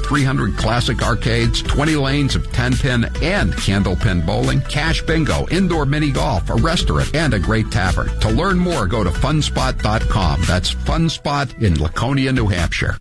300 classic arcades, 20 lanes of 10-pin and candlepin bowling, cash bingo, indoor mini golf, a restaurant, and a great tavern. To learn more, go to funspot.com. That's Funspot in Laconia, New Hampshire.